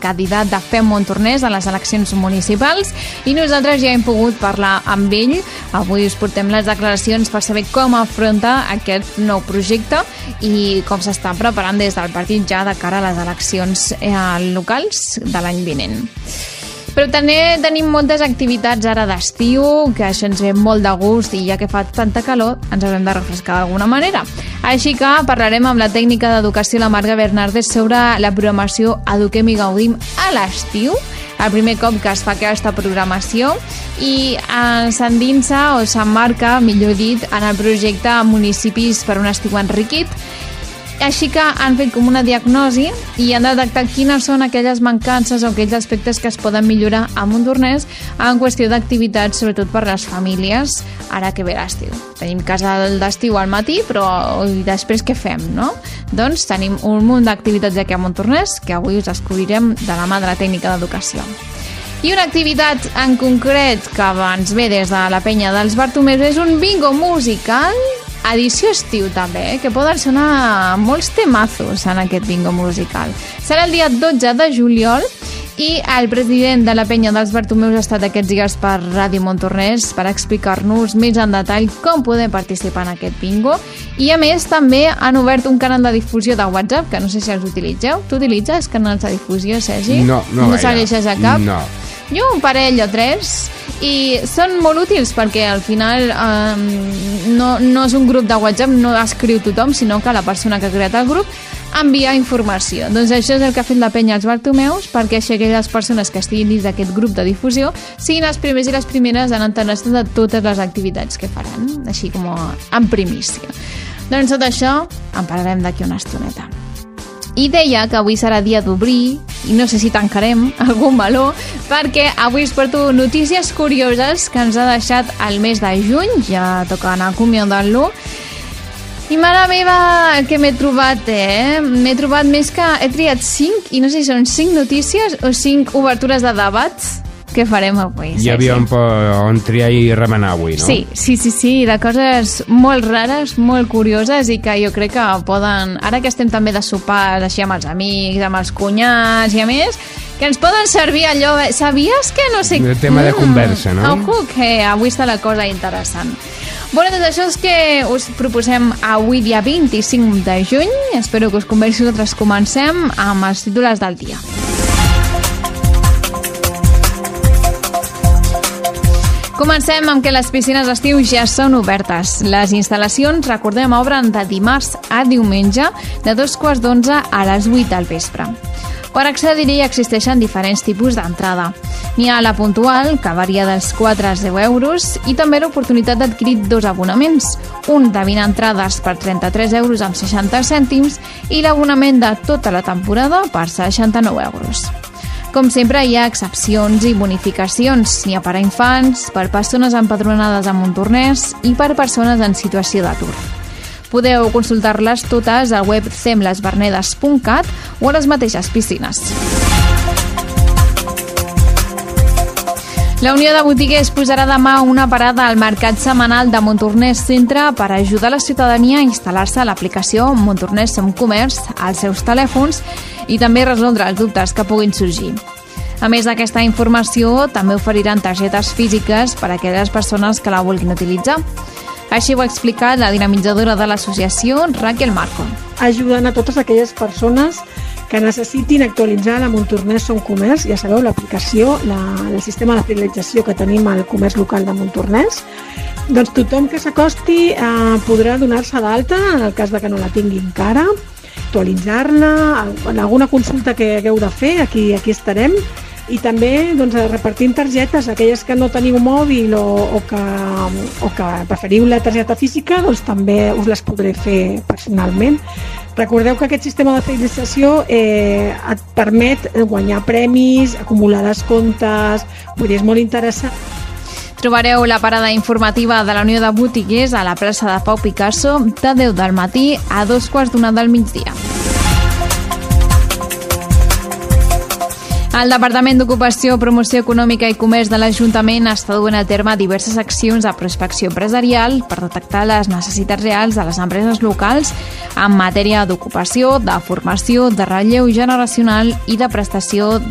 candidat de Fem Montornès a les eleccions municipals, i nosaltres ja hem pogut parlar amb ell. Avui us portem les declaracions per saber com afronta aquest nou projecte i com s'està preparant des del partit ja de cara a les eleccions locals de l'any vinent. Però també tenim moltes activitats ara d'estiu, que això ens ve molt de gust i ja que fa tanta calor ens haurem de refrescar d'alguna manera. Així que parlarem amb la tècnica d'educació, la Marga Bernardes, sobre la programació Eduquem i Gaudim a l'estiu, el primer cop que es fa aquesta programació, i s'endinsa o s'emmarca, millor dit, en el projecte Municipis per un estiu enriquit. Així que han fet com una diagnosi i han detectat quines són aquelles mancances o aquells aspectes que es poden millorar a Montornès en qüestió d'activitats, sobretot per les famílies, ara que ve l'estiu. Tenim casal d'estiu al matí, però després què fem, no? Doncs tenim un munt d'activitats aquí a Montornès que avui us descobrirem de la mà de la tècnica d'educació. I una activitat en concret que ens ve des de la penya dels Bartomeus és un bingo musical, edició estiu també, que poden sonar molts temazos en aquest bingo musical. Serà el dia 12 de juliol i el president de la penya dels Bartomeus ha estat aquests dies per Ràdio Montornès per explicar-nos més en detall com podem participar en aquest bingo, i a més també han obert un canal de difusió de WhatsApp, que no sé si els utilitzeu. Tu utilitzes canals de difusió, Sergi? No segueixes a cap? No. Jo un parell o tres, i són molt útils perquè al final no és un grup de WhatsApp, no escriu tothom, sinó que la persona que ha creat el grup envia informació. Doncs això és el que ha fet la penya als Bartomeus, perquè així aquelles persones que estiguin dins d'aquest grup de difusió siguin els primers i les primeres en enterar-se de totes les activitats que faran, així com en primícia. Doncs tot això en parlarem d'aquí una estoneta. I deia que avui serà dia d'obrir, i no sé si tancarem algun meló, perquè avui us porto notícies curioses que ens ha deixat el mes de juny, ja toca anar acomiadant-lo. I mare meva, que m'he trobat, M'he trobat més que... He triat 5, i no sé si són 5 notícies o 5 obertures de debats. Què farem avui? Hi havia on triar i remenar avui, no? Sí, de coses molt rares, molt curioses, i que jo crec que poden, ara que estem també de sopar així amb els amics, amb els cunyats i a més, que ens poden servir allò... Sabies que no sé... El tema de conversa, no? Ojo, que avui està la cosa interessant. Bueno, doncs això és que us proposem avui dia 25 de juny. Espero que us conversi. Nosaltres comencem amb els titulars del dia. Comencem amb que les piscines d'estiu ja són obertes. Les instal·lacions, recordem, obren de dimarts a diumenge de 11:15 a les 8 del vespre. Per accedir-hi existeixen diferents tipus d'entrada. N'hi ha la puntual, que varia dels 4 als 10 euros, i també l'oportunitat d'adquirir 2 abonaments, un de 20 entrades per 33 euros amb 60 cèntims i l'abonament de tota la temporada per 69 euros. Com sempre, hi ha excepcions i bonificacions. N'hi ha per a infants, per persones empadronades a Montornès i per persones en situació d'atur. Podeu consultar-les totes al web semlesvernedes.cat o a les mateixes piscines. La Unió de Botiguers posarà demà una parada al mercat setmanal de Montornès Centre per ajudar la ciutadania a instal·lar-se a l'aplicació Montornès Som Comerç als seus telèfons i també resoldre els dubtes que puguin sorgir. A més d'aquesta informació, també oferiran targetes físiques per a aquelles persones que la vulguin utilitzar. Així ho ha explicat la dinamitzadora de l'associació, Raquel Marco. Ajuden a totes aquelles persones que necessitin actualitzar la Montornès Som Comerç. Ja sabeu, l'aplicació, el sistema de fidelització que tenim al comerç local de Montornès. Doncs tothom que s'acosti podrà donar-se d'alta en el cas de que no la tingui encara, actualitzar-la, alguna consulta que hagueu de fer, aquí estarem. I també repartim targetes, aquelles que no teniu mòbil o que preferiu la targeta física, doncs també us les podré fer personalment. Recordeu que aquest sistema de fidelització et permet guanyar premis, acumular descomptes, vull dir, és molt interessant. Trobareu la parada informativa de la Unió de Botiguers a la plaça de Pau Picasso de 10 del matí a 2:15 del migdia. El Departament d'Ocupació, Promoció Econòmica i Comerç de l'Ajuntament està duent a terme diverses accions de prospecció empresarial per detectar les necessitats reals de les empreses locals en matèria d'ocupació, de formació, de relleu generacional i de prestació